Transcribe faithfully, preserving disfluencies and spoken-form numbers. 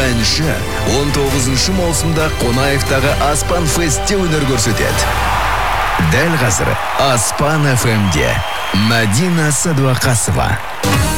әнші он тоғызыншы маусымда Қонаевтағы Аспан Фестте өнер көрсетеді. Дәл қазір Аспан эф эмде Мәдина Садуақасова.